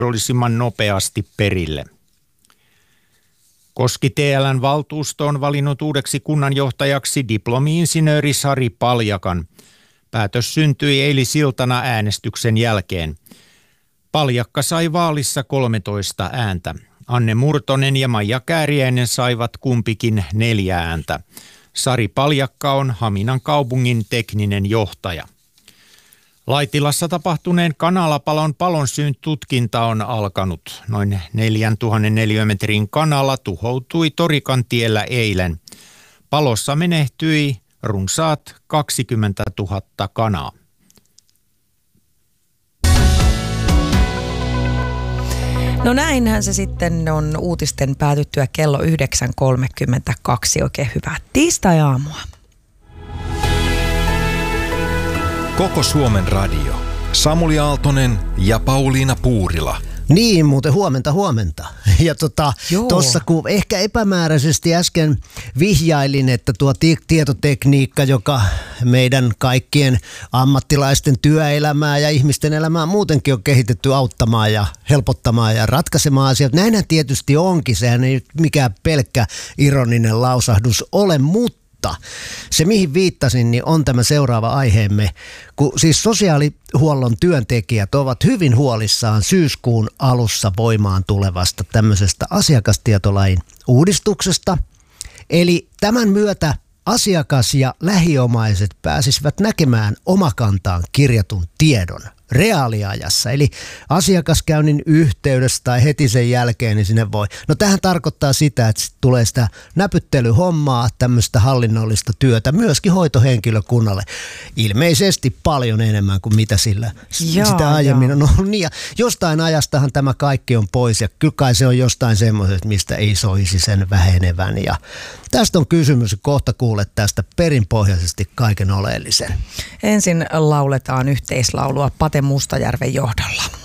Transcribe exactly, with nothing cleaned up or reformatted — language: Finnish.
mahdollisimman nopeasti perille. Koski T L:n valtuusto on valinnut uudeksi kunnanjohtajaksi diplomi-insinööri Sari Paljakan. Päätös syntyi eilisiltana äänestyksen jälkeen. Paljakka sai vaalissa kolmetoista ääntä. Anne Murtonen ja Maija Kääriäinen saivat kumpikin neljä ääntä. Sari Paljakka on Haminan kaupungin tekninen johtaja. Laitilassa tapahtuneen kanalapalon palonsyyn tutkinta on alkanut. Noin neljätuhatta neliömetrin kanala tuhoutui Torikantiellä eilen. Palossa menehtyi runsaat kaksikymmentätuhatta kanaa. No näinhän se sitten on uutisten päätyttyä kello yhdeksän kolmekymmentäkaksi. Oikein hyvää tiistai-aamua. Koko Suomen radio. Samuli Aaltonen ja Pauliina Puurila. Niin, muuten huomenta, huomenta. Ja tota, tuossa kun ehkä epämääräisesti äsken vihjailin, että tuo tietotekniikka, joka meidän kaikkien ammattilaisten työelämää ja ihmisten elämää muutenkin on kehitetty auttamaan ja helpottamaan ja ratkaisemaan asioita. Näinhän tietysti onkin, sehän ei mikään pelkkä ironinen lausahdus ole, mutta se, mihin viittasin, niin on tämä seuraava aiheemme, kun siis sosiaalihuollon työntekijät ovat hyvin huolissaan syyskuun alussa voimaan tulevasta tämmöisestä asiakastietolain uudistuksesta. Eli tämän myötä asiakas ja lähiomaiset pääsisivät näkemään omakantaan kirjatun tiedon reaaliajassa, eli asiakaskäynnin yhteydessä tai heti sen jälkeen, niin sinne voi. No tähän tarkoittaa sitä, että tulee sitä näpyttelyhommaa, tämmöistä hallinnollista työtä myöskin hoitohenkilökunnalle. Ilmeisesti paljon enemmän kuin mitä sillä jaa, sitä aiemmin jaa. on ollut. Niin, ja jostain ajastahan tämä kaikki on pois ja kyllä kai se on jostain semmoisesta, mistä ei soisi sen vähenevän. Ja tästä on kysymys, kohta kuulet tästä perinpohjaisesti kaiken oleellisen. Ensin lauletaan yhteislaulua Pate Mustajärven johdolla.